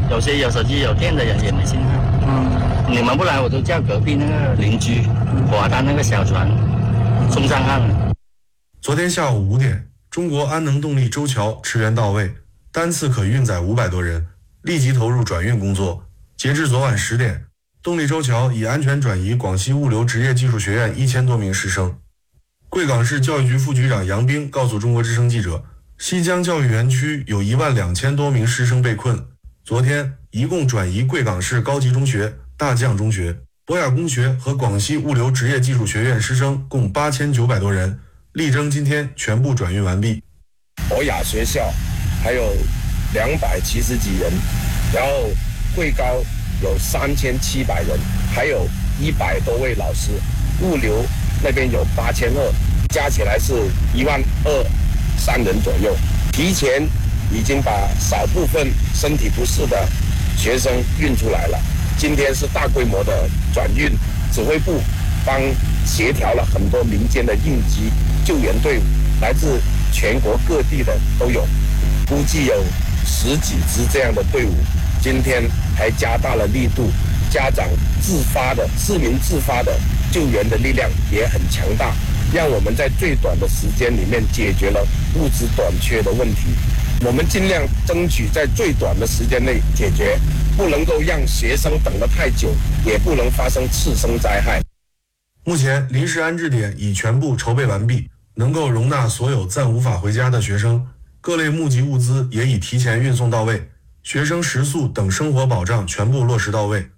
有些有手机有电的人也没信号。你们不来，我就叫隔壁那个邻居划他那个小船送上岸了。 昨天下午5点，中国安能动力周桥驰援到位，单次可运载500多人，立即投入转运工作。截至昨晚10点，动力周桥已安全转移广西物流职业技术学院1000多名师生。贵港市教育局副局长杨兵告诉中国之声记者，西江教育园区有12000多名师生被困，昨天一共转移贵港市高级中学、大将中学、博雅公学和广西物流职业技术学院师生共8900多人，力争今天全部转运完毕。 博雅学校还有270几人，然后贵高有3700人，还有100多位老师，物流那边有8200，加起来是12003人左右。提前已经把少部分身体不适的学生运出来了。今天是大规模的转运，指挥部帮协调了很多民间的应急救援队伍，来自全国各地的都有，估计有10几支这样的队伍。今天还加大了力度，家长自发的、市民自发的救援的力量也很强大，让我们在最短的时间里面解决了物资短缺的问题。我们尽量争取在最短的时间内解决，不能够让学生等得太久，也不能发生次生灾害。 目前临时安置点已全部筹备完毕，能够容纳所有暂无法回家的学生，各类募集物资也已提前运送到位，学生食宿等生活保障全部落实到位。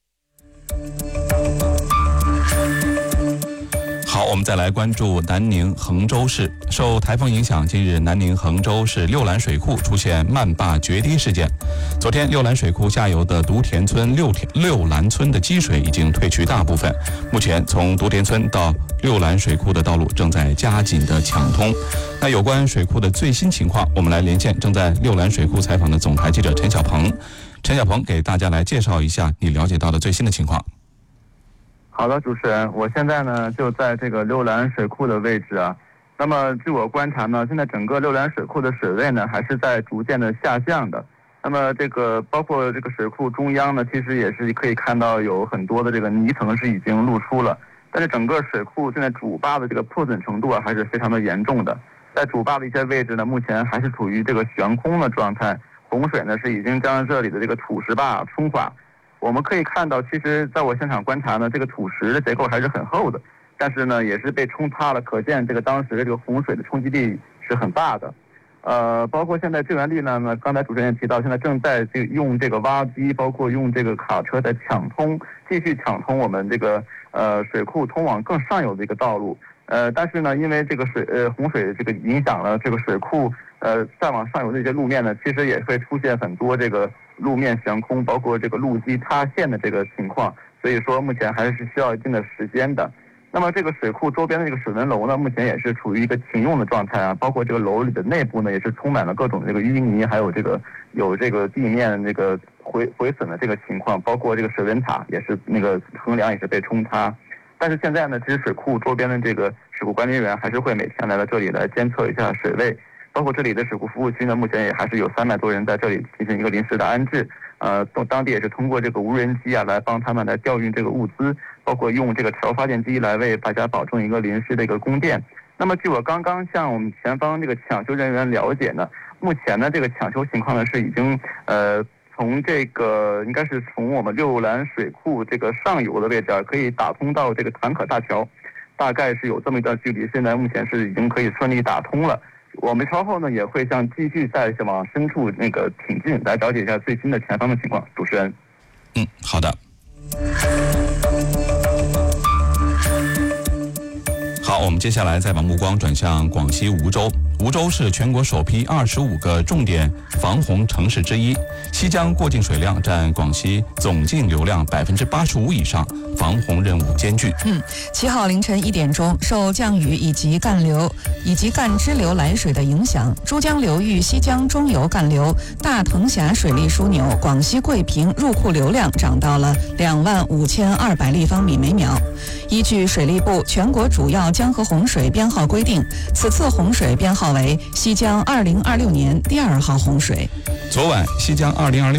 好，我们再来关注南宁衡州市。受台风影响，近日南宁衡州市六兰水库出现漫坝决堤事件。昨天，六兰水库下游的独田村六兰村的积水已经退去大部分。目前，从独田村到六兰水库的道路正在加紧的抢通。那有关水库的最新情况，我们来连线正在六兰水库采访的总台记者陈小鹏。陈小鹏给大家来介绍一下你了解到的最新的情况。 好的，主持人，我现在呢就在这个六兰水库的位置啊。那么据我观察呢，现在整个六兰水库的水位呢还是在逐渐的下降的。那么这个包括这个水库中央呢，其实也是可以看到有很多的这个泥层是已经露出了。但是整个水库现在主坝的这个破损程度啊还是非常的严重的。在主坝的一些位置呢，目前还是处于这个悬空的状态，洪水呢是已经将这里的这个土石坝冲垮。我们可以看到，其实在我现场观察呢，这个土石的结构还是很厚的，但是呢也是被冲塌了，可见这个当时的这个洪水的冲击力是很大的。包括现在救援力呢，刚才主持人也提到，现在正在用这个挖机，包括用这个卡车在继续抢通我们这个水库通往更上游的一个道路。但是呢，因为这个洪水这个影响了这个水库再往上游的一些路面呢，其实也会出现很多这个路面悬空，包括这个路基塌陷的这个情况，所以说目前还是需要一定的时间的。那么这个水库周边的这个水文楼呢，目前也是处于一个停用的状态啊，包括这个楼里的内部呢，也是充满了各种这个淤泥，还有这个地面这个毁损的这个情况，包括这个水文塔也是那个横梁也是被冲塌。但是现在呢，其实水库周边的这个水库管理员还是会每天来到这里来监测一下水位，包括这里的水库服务区呢，目前也还是有300多人在这里进行一个临时的安置。当地也是通过这个无人机啊来帮他们来调运这个物资，包括用这个柴油发电机来为大家保证一个临时的一个供电。那么据我刚刚向我们前方这个抢修人员了解呢，目前呢这个抢修情况呢是已经从这个应该是从我们六兰水库这个上游的位置可以打通到这个坦可大桥，大概是有这么一段距离，现在目前是已经可以顺利打通了。我们稍后呢也会继续再往深处那个挺进，来了解一下最新的前方的情况。主持人， 好的。好，我们接下来再把目光转向广西梧州。梧州是全国首批25个重点防洪城市之一，西江过境水量占广西总净流量85%以上，防洪任务艰巨。 7号凌晨1点钟，受降雨以及干支流来水的影响，珠江流域西江中游干流大藤峡水利枢纽广西桂平入库流量涨到了25200立方米每秒。依据水利部全国主要江河洪水编号规定，此次洪水编号为西江2026年第2号洪水。 昨晚，西江2026